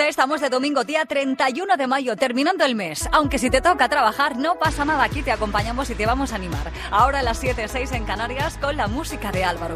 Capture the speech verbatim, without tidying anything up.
Efectivamente, estamos de domingo, día treinta y uno de mayo, terminando el mes. Aunque si te toca trabajar, no pasa nada, aquí te acompañamos y te vamos a animar. Ahora a las siete seis en Canarias con la música de Álvaro.